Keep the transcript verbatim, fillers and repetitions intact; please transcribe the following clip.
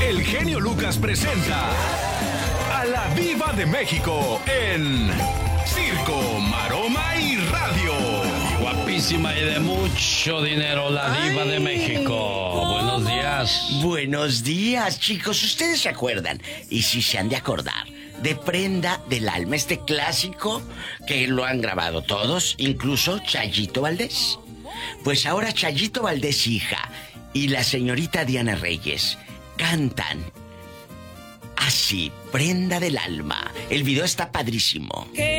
el genio Lucas presenta a la Diva de México en Circo, Maroma y Radio. Guapísima y de mucho dinero, la Diva Ay, de México. ¿Cómo? Buenos días. Buenos días, chicos. ¿Ustedes se acuerdan? Y si se han de acordar, de Prenda del Alma, este clásico que lo han grabado todos, incluso Chayito Valdés. Pues ahora Chayito Valdés, hija, y la señorita Diana Reyes cantan así, Prenda del Alma. El video está padrísimo. Que